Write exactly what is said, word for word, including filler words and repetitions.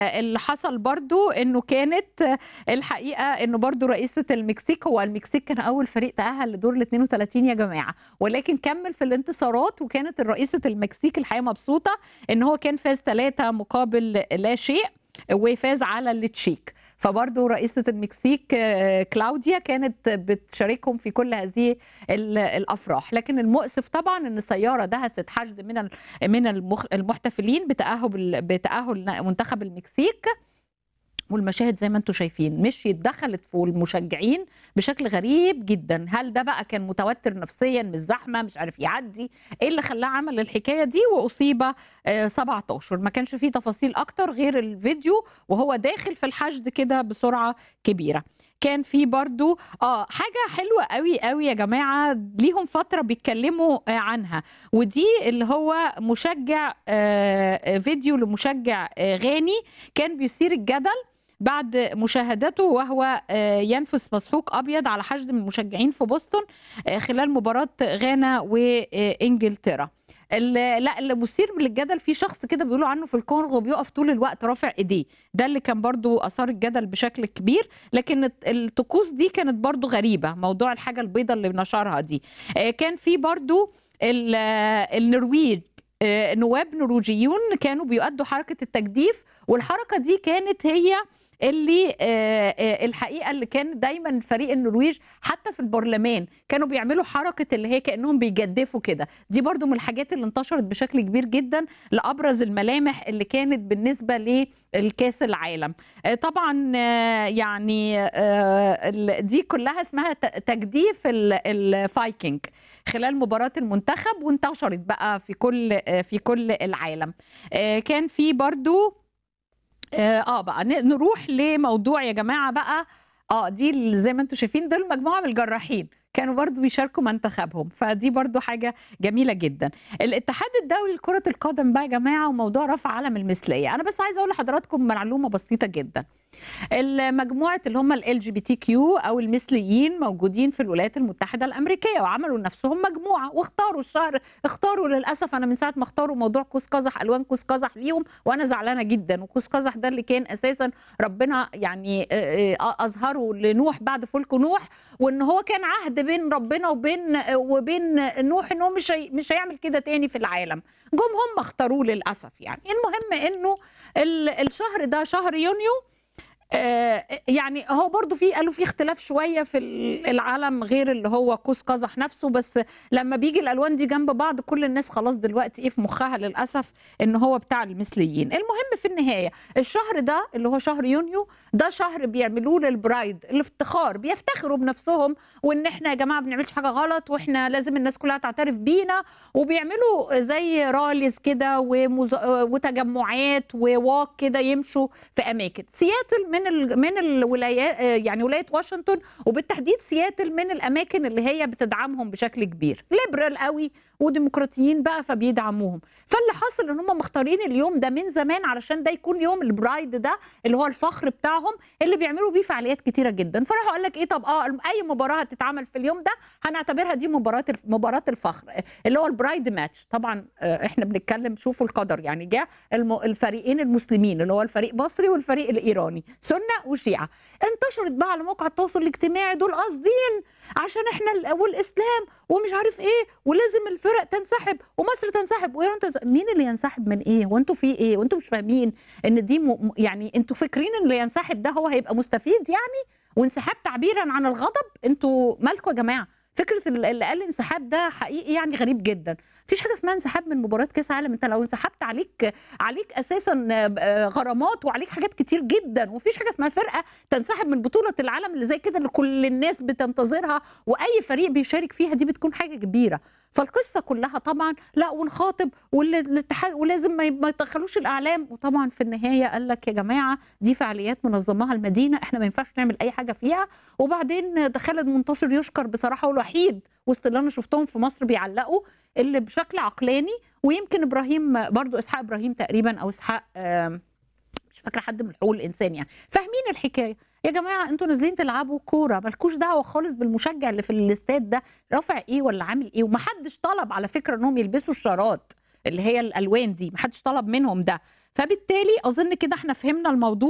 اللي حصل برضو انه كانت الحقيقه انه برضو رئيسه المكسيك، هو المكسيك كان اول فريق تاهل لدور ال اثنين وثلاثين يا جماعه، ولكن كمل في الانتصارات، وكانت رئيسه المكسيك الحقيقه مبسوطه ان هو كان فاز ثلاثة مقابل لا شيء وفاز على التشيك. فبرضه رئيسة المكسيك كلاوديا كانت بتشاركهم في كل هذه الأفراح. لكن المؤسف طبعا أن السيارة دهست حشد من من المحتفلين بتأهل بتأهل منتخب المكسيك، والمشاهد زي ما انتم شايفين مشيت دخلت في المشجعين بشكل غريب جدا. هل ده بقى كان متوتر نفسيا من الزحمه مش عارف يعدي، ايه اللي خلاه عمل الحكايه دي؟ واصيب سبعتاشر. ما كانش فيه تفاصيل اكتر غير الفيديو وهو داخل في الحشد كده بسرعه كبيره. كان في برضو اه حاجه حلوه قوي قوي يا جماعه، ليهم فتره بيتكلموا عنها، ودي اللي هو مشجع آه فيديو لمشجع آه غاني كان بيثير الجدل بعد مشاهدته وهو ينفس مسحوق أبيض على حشد من المشجعين في بوسطن خلال مباراة غانا وإنجلترا. لا اللي مثير للجدل في شخص كده بيقولوا عنه في الكونغو بيقف طول الوقت رافع ايديه، ده اللي كان برضو اثار الجدل بشكل كبير. لكن الطقوس دي كانت برضو غريبة، موضوع الحاجة البيضاء اللي نشرها دي. كان في برضو النرويج، نواب نرويجيون كانوا بيؤدوا حركة التجديف، والحركة دي كانت هي اللي الحقيقه اللي كان دايما فريق النرويج حتى في البرلمان كانوا بيعملوا حركه اللي هي كانهم بيجدفوا كده. دي برضو من الحاجات اللي انتشرت بشكل كبير جدا لابرز الملامح اللي كانت بالنسبه للكاس العالم. طبعا يعني دي كلها اسمها تجديف الفايكنج خلال مباراه المنتخب، وانتشرت بقى في كل في كل العالم. كان في برضو اه بقى نروح لموضوع يا جماعه بقى. اه دي زي ما انتم شايفين دول مجموعه من الجراحين كانوا برضو بيشاركوا منتخبهم، فدي برضو حاجه جميله جدا. الاتحاد الدولي لكره القدم بقى يا جماعه وموضوع رفع علم المثليه، انا بس عايزه اقول لحضراتكم معلومه بسيطه جدا. المجموعه اللي هم ال جي بي تي كيو او المثليين موجودين في الولايات المتحده الامريكيه، وعملوا لنفسهم مجموعه واختاروا الشهر، اختاروا للاسف انا من ساعه ما اختاروا موضوع قوس قزح الوان قوس قزح ليهم وانا زعلانه جدا. وقوس قزح ده اللي كان اساسا ربنا يعني اظهره لنوح بعد فلك نوح، وان هو كان عهد بين ربنا وبين وبين نوح ان هو مش مش هيعمل كده تاني في العالم. جم هم اختاروه للاسف. يعني المهم انه الشهر ده شهر يونيو، آه يعني هو برضو في قالوا في اختلاف شويه في العالم غير اللي هو قوس قزح نفسه، بس لما بيجي الالوان دي جنب بعض كل الناس خلاص دلوقتي ايه في مخها للاسف ان هو بتاع المثليين. المهم في النهايه الشهر ده اللي هو شهر يونيو ده شهر بيعملوه للبرايد، الافتخار، بيفتخروا بنفسهم وان احنا يا جماعه ما بنعملش حاجه غلط واحنا لازم الناس كلها تعترف بينا، وبيعملوا زي راليز كده ومز... وتجمعات وواك كده يمشوا في اماكن. سياتل من من من الولايات يعني ولايه واشنطن وبالتحديد سياتل من الاماكن اللي هي بتدعمهم بشكل كبير، ليبرال قوي وديمقراطيين بقى فبيدعموهم. فاللي حصل ان هم مختارين اليوم ده من زمان علشان ده يكون يوم البرايد ده اللي هو الفخر بتاعهم اللي بيعملوا بيه فعاليات كتيره جدا. فراحوا قال لك ايه، طب اه اي مباراه هتتعمل في اليوم ده هنعتبرها دي مباراه مباراه الفخر اللي هو البرايد ماتش. طبعا احنا بنتكلم شوفوا القدر، يعني جاء الفريقين المسلمين اللي هو الفريق مصري والفريق الايراني سنه وشيعه، انتشرت بقى على مواقع التواصل الاجتماعي دول قاصدين عشان احنا والاسلام ومش عارف ايه ولازم الفرق تنسحب ومصر تنسحب وايران تنسحب. مين اللي ينسحب من ايه وانتوا في ايه وانتوا مش فاهمين ان دي م... يعني انتوا فاكرين ان اللي ينسحب ده هو هيبقى مستفيد يعني، وانسحاب تعبيرا عن الغضب؟ انتوا مالكم يا جماعه؟ فكره اللي قال انسحاب ده حقيقي يعني غريب جدا. مفيش حاجه اسمها انسحاب من مباراه كاس عالم، انت لو انسحبت عليك عليك اساسا غرامات وعليك حاجات كتير جدا، ومفيش حاجه اسمها فرقه تنسحب من بطوله العالم اللي زي كده اللي كل الناس بتنتظرها واي فريق بيشارك فيها، دي بتكون حاجه كبيره. فالقصه كلها طبعا لا ونخاطب والاتحاد ولازم ما يدخلوش الاعلام، وطبعا في النهايه قال لك يا جماعه دي فعاليات منظمها المدينه احنا ما ينفعش نعمل اي حاجه فيها. وبعدين خالد منتصر يشكر بصراحه، والوحيد وسط اللي انا شفتهم في مصر بيعلقوا اللي بشكل عقلاني، ويمكن ابراهيم برضو اسحاق ابراهيم تقريبا او اسحاق مش فاكره حد من حقوق الانسان، يعني فاهمين الحكايه. يا جماعه انتوا نازلين تلعبوا كوره مالكوش دعوه خالص بالمشجع اللي في الاستاد ده رافع ايه ولا عامل ايه. ومحدش طلب على فكره انهم يلبسوا الشارات اللي هي الالوان دي، محدش طلب منهم ده. فبالتالي أظن كده إحنا فهمنا الموضوع.